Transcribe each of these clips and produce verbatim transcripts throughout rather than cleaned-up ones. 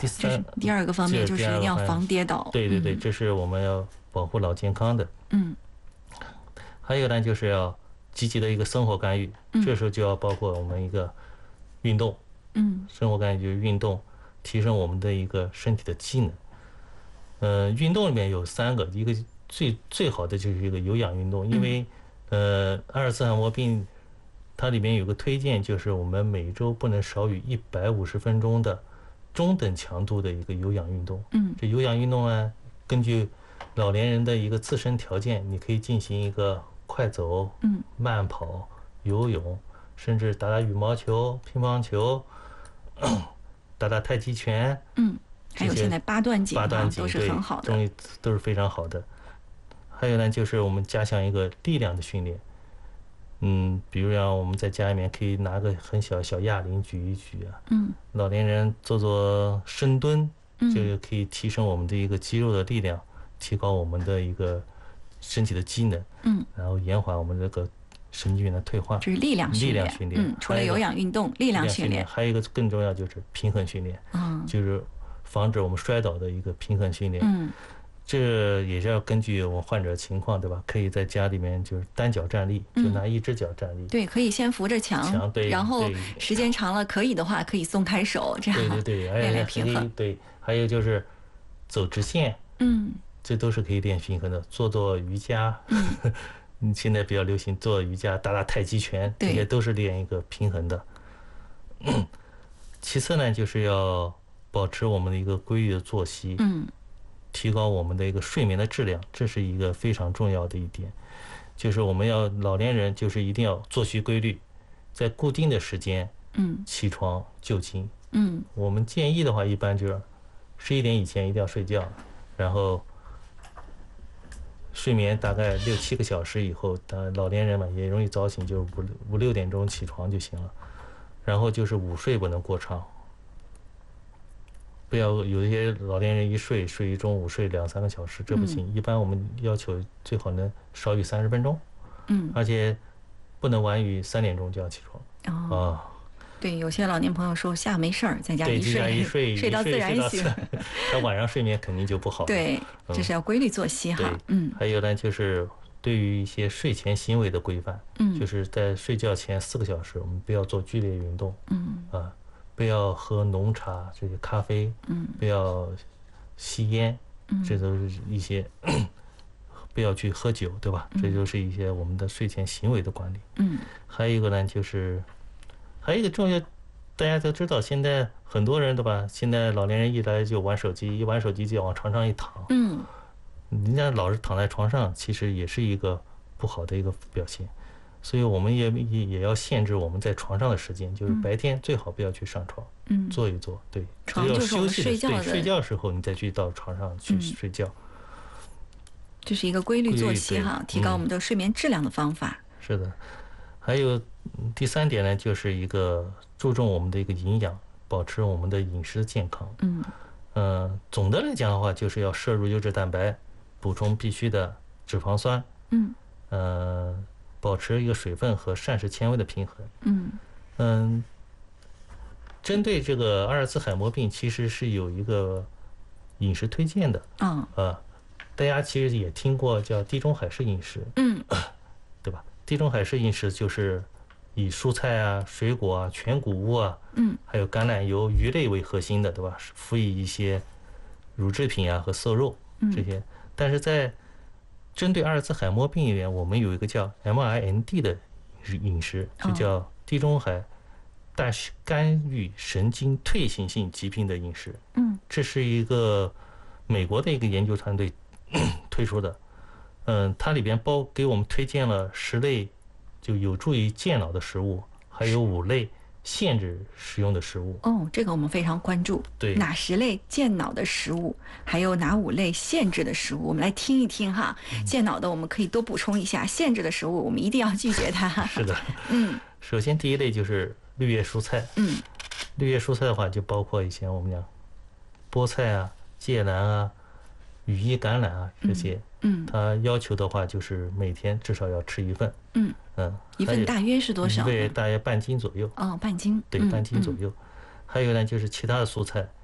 第三， 第二个方面就是一定要防跌倒。 对对对，这是我们要保护脑健康的。 嗯。 还有呢，就是要积极的一个生活干预， 嗯、 这时候就要包括我们一个运动。 嗯， 生活干预就是运动，提升我们的一个身体的机能。呃，运动里面有三个，一个最最好的就是一个有氧运动，因为、嗯、呃，阿尔茨海默病它里面有个推荐，就是我们每周不能少于一百五十分钟的中等强度的一个有氧运动。 嗯， 这有氧运动呢，根据老年人的一个自身条件，你可以进行一个快走、 嗯、 慢跑、游泳，甚至打打羽毛球、乒乓球。打打太极拳， 嗯，还有现在八段锦， 八段锦都是很好的， 东西都是非常好的。还有呢，就是我们加强一个力量的训练，嗯，比如让我们在家里面可以拿个很小小哑铃举一举啊， 嗯， 老年人做做深蹲， 嗯， 这个可以提升我们的一个肌肉的力量，提高我们的一个身体的机能， 嗯， 然后延缓我们这个神经元的退化， 这是力量训练。 力量训练， 嗯，除了有氧运动，力量训练， 还有一个更重要就是平衡训练， 嗯， 就是防止我们摔倒的一个平衡训练。 嗯， 这也是要根据我们患者情况，对吧？可以在家里面就是单脚站立，就拿一只脚站立。 嗯、对，可以先扶着墙， 墙对， 然后时间长了，可以的话可以松开手，这样对对对， 练练平衡。 对，还有就是走直线， 嗯， 这都是可以练平衡的。做做瑜伽。 嗯嗯，现在比较流行做瑜伽、打打太极拳，这些都是练一个平衡的。其次呢，就是要保持我们的一个规律的作息， 嗯， 提高我们的一个睡眠的质量，这是一个非常重要的一点。就是我们要老年人就是一定要作息规律，在固定的时间， 嗯， 起床就寝。 嗯， 我们建议的话，一般就是十一点以前一定要睡觉，然后。睡眠大概六七个小时以后，呃，老年人嘛也容易早醒，就五五六点钟起床就行了。然后就是午睡不能过长，不要有一些老年人一睡睡一中午睡两三个小时，这不行。 嗯、 一般我们要求最好能少于三十分钟， 嗯， 而且不能晚于三点钟就要起床。 哦、啊。对，有些老年朋友说下没事儿，在家一睡， 一睡睡到自然醒， 他晚上睡眠肯定就不好了。 对，这是要规律作息哈。 嗯，还有呢，就是对于一些睡前行为的规范， 嗯， 就是在睡觉前四个小时，我们不要做剧烈运动， 嗯， 啊，不要喝浓茶这些咖啡， 嗯， 不要吸烟， 嗯， 这都是一些。不要去喝酒，对吧？这就是一些我们的睡前行为的管理。 嗯， 还有一个呢，就是。还有一个重要，大家都知道，现在很多人对吧？现在老年人一来就玩手机，一玩手机就往床上一躺， 嗯， 人家老是躺在床上，其实也是一个不好的一个表现，所以我们也也也要限制我们在床上的时间，就是白天最好不要去上床， 嗯， 坐一坐，对， 床就是我们睡觉的， 对，睡觉时候你再去到床上去睡觉，嗯、 这是一个规律作息哈，提高我们的睡眠质量的方法。 嗯、是的。还有第三点呢，就是一个注重我们的一个营养，保持我们的饮食健康。 嗯， 呃，总的来讲的话，就是要摄入优质蛋白，补充必需的脂肪酸。 嗯， 呃，保持一个水分和膳食纤维的平衡。 嗯嗯，针对这个阿尔茨海默病，其实是有一个饮食推荐的。 啊、 哦，呃，大家其实也听过叫地中海式饮食。 嗯， 对吧？地中海式饮食就是以蔬菜啊、水果啊、全谷物啊， 嗯， 还有橄榄油、鱼类为核心的，对吧？辅以一些乳制品啊和瘦肉这些。嗯、但是在针对阿尔茨海默病里面，我们有一个叫 M I N D 的饮食，就叫地中海大干预神经退行性疾病的饮食。 嗯， 这是一个美国的一个研究团队推出的。嗯，它里边包给我们推荐了十类就有助于健脑的食物，还有五类限制食用的食物。 哦，这个我们非常关注。 对， 哪十类健脑的食物，还有哪五类限制的食物？我们来听一听哈。嗯、健脑的我们可以多补充一下，限制的食物我们一定要拒绝它。 是的， 嗯， 首先第一类就是绿叶蔬菜。 嗯， 绿叶蔬菜的话，就包括一些我们讲菠菜啊、芥蓝啊、羽衣甘蓝啊这些。 嗯嗯， 它要求的话就是每天至少要吃一份。 嗯嗯， 一份大约是多少？ 一份大约半斤左右。 哦，半斤。 对，半斤左右。嗯、还有呢，就是其他的蔬菜，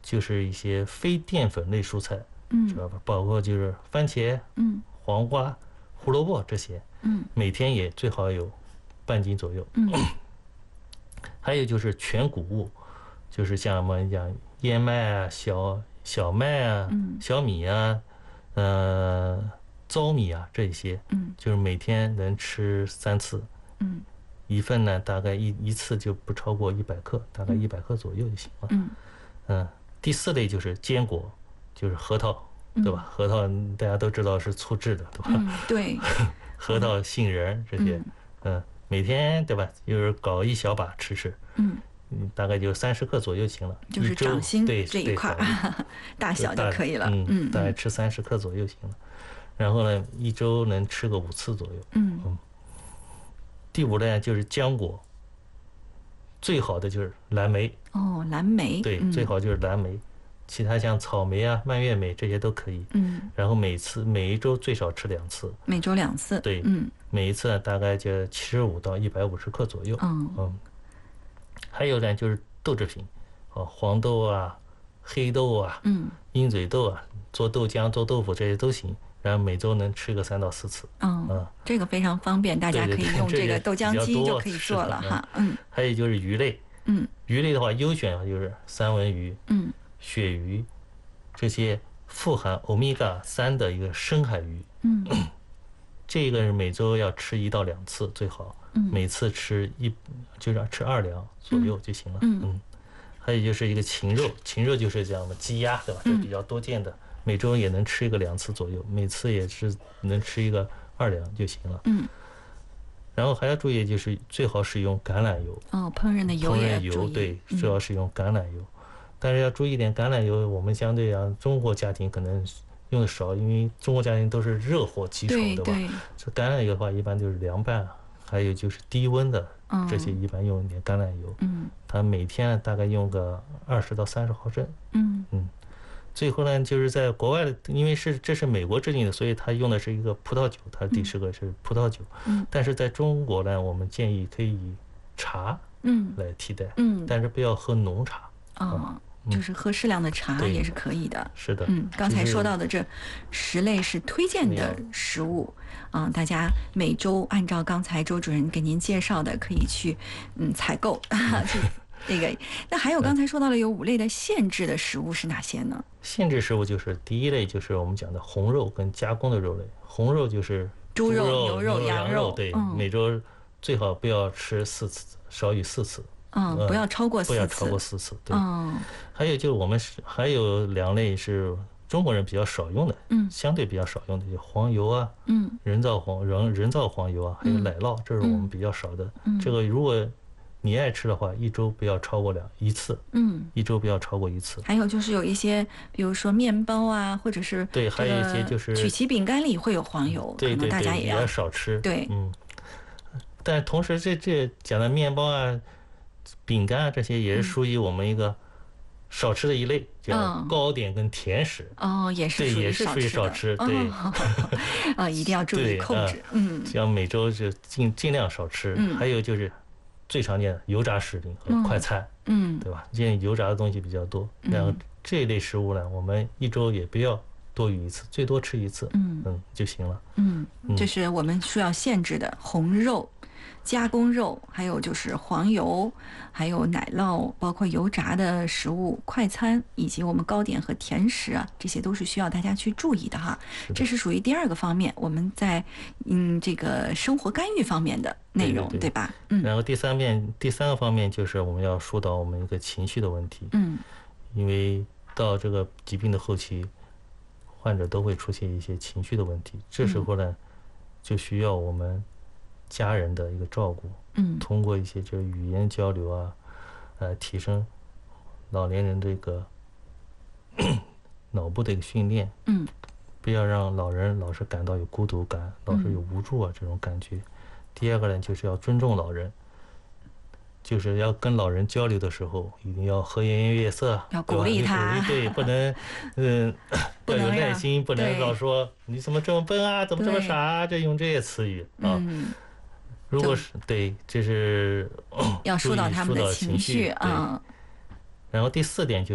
就是一些非淀粉类蔬菜， 嗯知道吧？包括就是番茄、 嗯黄瓜、胡萝卜这些， 嗯每天也最好有半斤左右。 嗯还有就是全谷物，就是像我们讲燕麦啊、小小麦啊、 嗯小米啊、呃糙米啊这些， 嗯就是每天能吃三次， 嗯一份呢大概一一次就不超过一百克，大概一百克左右就行了。 嗯嗯，第四类就是坚果，就是核桃，对吧？核桃大家都知道是促制的，对吧？ 嗯，对， 核桃、杏仁这些，嗯，每天对吧？就是搞一小把吃吃， 嗯， 嗯，大概就三十克左右行了。 就是一周掌心对对这一块掌儿大小就大可以了。 嗯， 嗯大概吃三十克左右行了。然后呢，一周能吃个五次左右。 嗯第五类就是浆果，最好的就是蓝莓， 哦，蓝莓， 对， 嗯最好就是蓝莓，其他像草莓啊、蔓越莓这些都可以。 嗯， 然后每次每一周最少吃两次， 每周两次。 对， 嗯每一次呢大概就七十五到一百五十克左右。 嗯嗯，还有呢就是豆制品，哦，黄豆啊、黑豆啊、 嗯鹰嘴豆啊，做豆浆、做豆腐这些都行。然后每周能吃个三到四次。 嗯嗯， 这个非常方便，大家对对对可以用这个这个豆浆比较多机就可以是的嗯做了哈。嗯还有就是鱼类， 嗯鱼类的话优选就是三文鱼、 嗯鳕鱼这些富含欧米伽三的一个深海鱼。 嗯这个是每周要吃一到两次最好， 嗯每次吃一就是要吃二两左右就行了。 嗯嗯，还有就是一个禽肉，禽肉就是这样的鸡鸭，对吧？这嗯比较多见的，每周也能吃一个两次左右，每次也是能吃一个二两就行了。 嗯然后还要注意就是最好使用橄榄油， 哦，烹饪的油烹也要注意。 饪油对， 嗯最好使用橄榄油。但是要注意一点，橄榄油我们相对啊，中国家庭可能用的少，因为中国家庭都是热火急炒，吧？ 对对， 这橄榄油的话，一般就是凉拌，还有就是低温的嗯这些，一般用一点橄榄油。 嗯它每天大概用个二十到三十毫升。 嗯最后呢，就是在国外的，因为是这是美国制定的，所以它用的是一个葡萄酒，它第十个是葡萄酒。 嗯但是在中国呢，我们建议可以以茶嗯来替代， 嗯但是不要喝浓茶。 哦，就是喝适量的茶对也是可以的。 是的， 嗯，刚才就是说到的这十类是推荐的食物，啊、大家每周按照刚才周主任给您介绍的，可以去嗯采购啊，去那个。那还有刚才说到了有五类的限制的食物是哪些呢？ 限制食物就是第一类就是我们讲的红肉跟加工的肉类，红肉就是猪肉肉、 牛肉羊羊肉对， 嗯每周最好不要吃四次，少于四次， 嗯，不要超过四次。 不要超过四次。对， 嗯还有就是我们是还有两类是中国人比较少用的， 嗯相对比较少用的，就黄油啊， 嗯人造黄人人造黄油啊，还有奶酪，这是我们比较少的。 嗯这个如果你爱吃的话，一周不要超过两一次， 嗯。 一周不要超过一次。 还有就是有一些，比如说面包啊，或者是对还有一些就是曲奇饼干里会有黄油，可对对对， 能大家也要也要少吃。 对嗯。但同时这这讲的面包啊、饼干啊这些也是属于我们一个少吃的一类，叫嗯糕点跟甜食。 哦，也是对属于也是属于少吃的少吃对哦啊，一定要注意对啊控制。嗯像每周就尽尽量少吃。 嗯还有就是最常见的油炸食品和嗯快餐， 嗯对吧？现在油炸的东西比较多， 嗯然后这一类食物呢，我们一周也不要多于一次，最多吃一次， 嗯嗯就行了。 嗯，这是我们需要限制的红肉、加工肉，还有就是黄油，还有奶酪，包括油炸的食物、快餐，以及我们糕点和甜食啊，这些都是需要大家去注意的哈。这是属于第二个方面，我们在嗯这个生活干预方面的内容， 对对对吧？嗯然后第三面第三个方面就是我们要疏导我们一个情绪的问题， 嗯因为到这个疾病的后期，患者都会出现一些情绪的问题，这时候呢，就需要我们家人的一个照顾， 嗯通过一些这个语言交流啊，呃，提升老年人这个脑部的一个训练， 嗯不要让老人老是感到有孤独感，老是有无助啊这种感觉。第二个呢，就是要尊重老人，就是要跟老人交流的时候，一定要和颜悦色， 要对吧鼓励他你鼓励对，不能，嗯， 不要有能让耐心，不能对老说你怎么这么笨啊，怎么这么对傻啊，这用这些词语啊。 嗯， 如果就是对，这是要疏导他们的注意疏导情绪对啊。 然后第四点就